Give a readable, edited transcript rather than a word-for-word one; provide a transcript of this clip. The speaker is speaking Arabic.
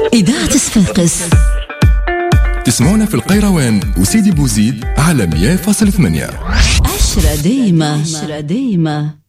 إذاعة صفاقس. تسمعونا في القيروان وسيدي بوزيد على 100.8. عشرة دايمة.